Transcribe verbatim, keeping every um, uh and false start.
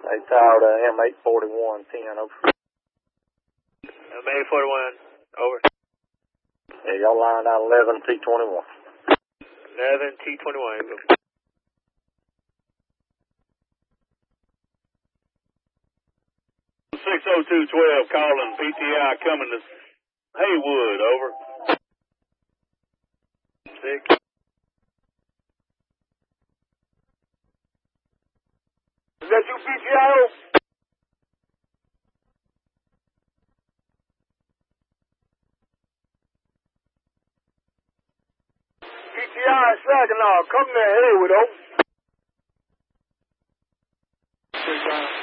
They tiled uh, M eight forty-one ten, over. M eight forty-one, over. Yeah, y'all lined out eleven T twenty-one. eleven T twenty-one, go. six oh two twelve calling P T I coming to Haywood, over. Six. Is that you, P T I? P T I Saginaw, come to Haywood, over. Six,